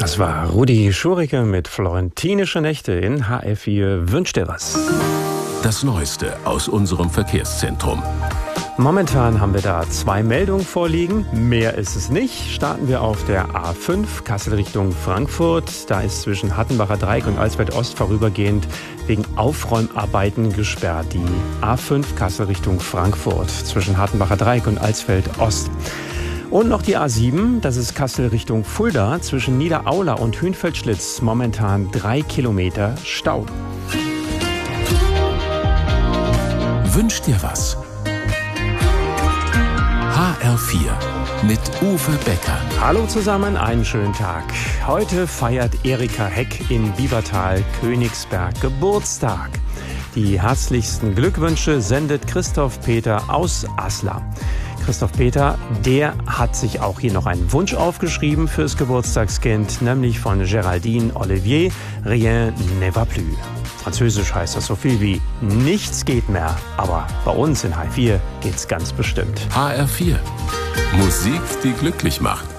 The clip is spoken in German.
Das war Rudi Schurike mit Florentinische Nächte in HR4 Wünscht dir was. Das Neueste aus unserem Verkehrszentrum. Momentan haben wir da 2 Meldungen vorliegen. Mehr ist es nicht. Starten wir auf der A5 Kassel Richtung Frankfurt. Da ist zwischen Hattenbacher Dreieck und Alsfeld Ost vorübergehend wegen Aufräumarbeiten gesperrt. Die A5 Kassel Richtung Frankfurt zwischen Hattenbacher Dreieck und Alsfeld Ost. Und noch die A7, das ist Kassel Richtung Fulda, zwischen Niederaula und Hünfeldschlitz. Momentan 3 Kilometer Stau. Wünscht dir was? HR4 mit Uwe Becker. Hallo zusammen, einen schönen Tag. Heute feiert Erika Heck in Biebertal-Königsberg Geburtstag. Die herzlichsten Glückwünsche sendet Christoph Peter aus Asla. Christoph Peter, der hat sich auch hier noch einen Wunsch aufgeschrieben fürs Geburtstagskind, nämlich von Géraldine Olivier, Rien ne va plus. Französisch heißt das so viel wie nichts geht mehr, aber bei uns in HR4 geht's ganz bestimmt. HR4, Musik, die glücklich macht.